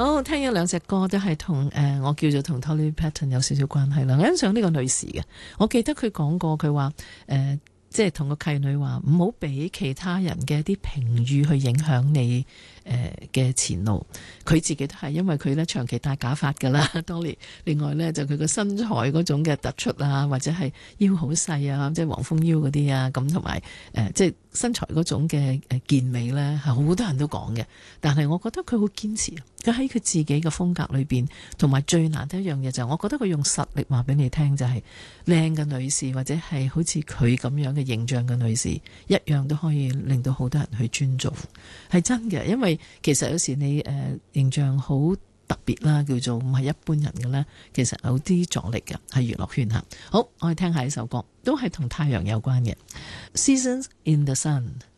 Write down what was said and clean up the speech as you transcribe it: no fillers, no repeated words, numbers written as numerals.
好，聽咗兩隻歌都係同我叫做同 Dolly Parton 有少少關係啦。我欣賞呢個女士嘅，我記得佢講過，佢話即係同個契女話唔好俾其他人嘅一啲評語去影響你嘅前路。佢自己都係，因為佢咧長期戴假髮噶啦，Dolly。另外咧就佢個身材嗰種嘅突出啊，或者係腰好細啊，即係黃蜂腰嗰啲啊，咁同埋即係身材嗰種嘅健美咧，係好多人都講嘅。但係我覺得佢好堅持，佢喺佢自己嘅風格裏邊，同埋最難得一樣嘢就係，我覺得佢用實力話俾你聽，就係靚嘅女士或者係好似佢咁樣嘅形象嘅女士，一樣都可以令到好多人去尊重，係真嘅。因為其實有時你形象好特別啦，叫做唔係一般人嘅咧，其實有啲阻力嘅，係娛樂圈吓。好，我哋聽下呢首歌，都係同太陽有關嘅，Seasons in the Sun。